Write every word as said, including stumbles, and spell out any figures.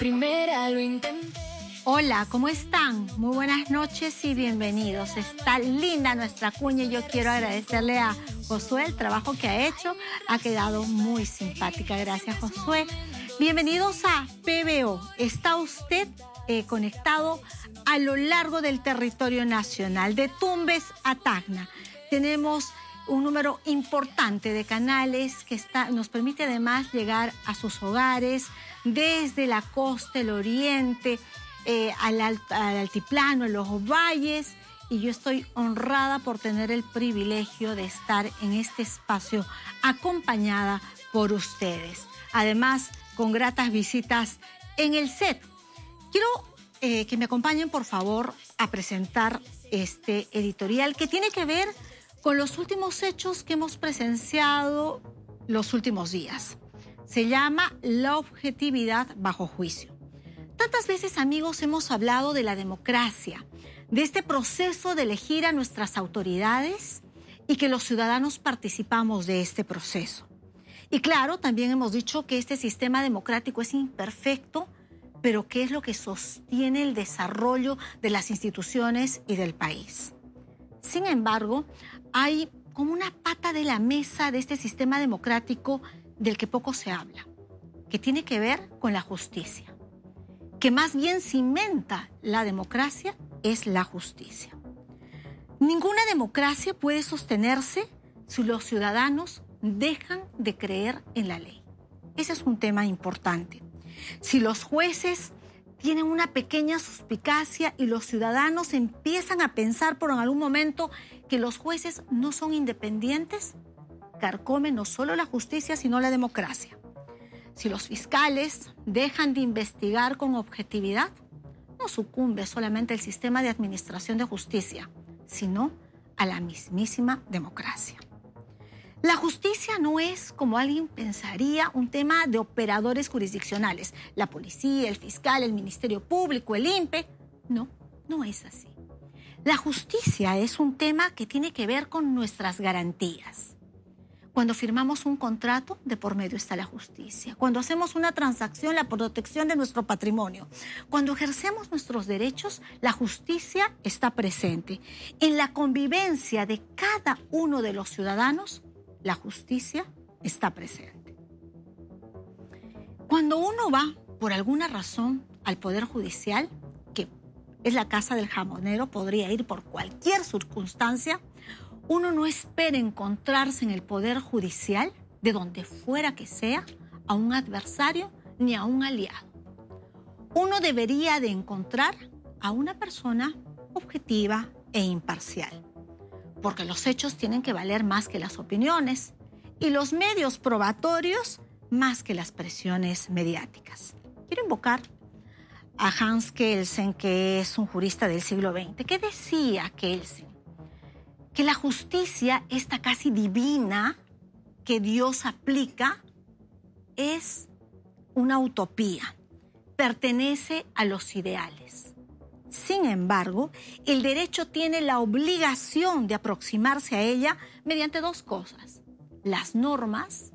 primera lo intenté. Hola, ¿cómo están? Muy buenas noches y bienvenidos. Está linda nuestra cuña y yo quiero agradecerle a Josué el trabajo que ha hecho. Ha quedado muy simpática. Gracias, Josué. Bienvenidos a P B O. Está usted eh, conectado a lo largo del territorio nacional, de Tumbes a Tacna. Tenemos un número importante de canales que está, nos permite además llegar a sus hogares desde la costa, el oriente, eh, al, alt, al altiplano, en los valles. Y yo estoy honrada por tener el privilegio de estar en este espacio acompañada por ustedes. Además, con gratas visitas en el set. Quiero eh, que me acompañen, por favor, a presentar este editorial que tiene que ver con los últimos hechos que hemos presenciado los últimos días. Se llama La objetividad bajo juicio. Tantas veces, amigos, hemos hablado de la democracia, de este proceso de elegir a nuestras autoridades y que los ciudadanos participamos de este proceso. Y claro, también hemos dicho que este sistema democrático es imperfecto, pero ¿qué es lo que sostiene el desarrollo de las instituciones y del país? Sin embargo, hay como una pata de la mesa de este sistema democrático del que poco se habla, que tiene que ver con la justicia, que más bien cimenta la democracia es la justicia. Ninguna democracia puede sostenerse si los ciudadanos dejan de creer en la ley. Ese es un tema importante. Si los jueces tienen una pequeña suspicacia y los ciudadanos empiezan a pensar por algún momento que los jueces no son independientes, carcome no solo la justicia, sino la democracia. Si los fiscales dejan de investigar con objetividad, no sucumbe solamente el sistema de administración de justicia, sino a la mismísima democracia. La justicia no es, como alguien pensaría, un tema de operadores jurisdiccionales. La policía, el fiscal, el Ministerio Público, el I N P E. No, no es así. La justicia es un tema que tiene que ver con nuestras garantías. Cuando firmamos un contrato, de por medio está la justicia. Cuando hacemos una transacción, la protección de nuestro patrimonio. Cuando ejercemos nuestros derechos, la justicia está presente. En la convivencia de cada uno de los ciudadanos, la justicia está presente. Cuando uno va, por alguna razón, al Poder Judicial, que es la casa del jamonero, podría ir por cualquier circunstancia, uno no espera encontrarse en el Poder Judicial, de donde fuera que sea, a un adversario ni a un aliado. Uno debería de encontrar a una persona objetiva e imparcial, porque los hechos tienen que valer más que las opiniones y los medios probatorios más que las presiones mediáticas. Quiero invocar a Hans Kelsen, que es un jurista del siglo veinte. ¿Qué decía Kelsen? Que la justicia, esta casi divina que Dios aplica, es una utopía, pertenece a los ideales. Sin embargo, el derecho tiene la obligación de aproximarse a ella mediante dos cosas: las normas